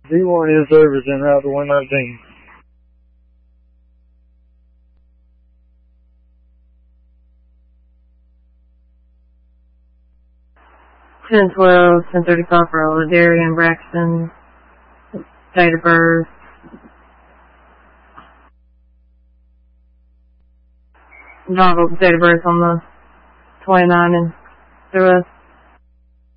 He won his service en route to 119. 10-12, 10:35 for Darian Braxton. Date of birth. Date of birth on the 29 and the rest.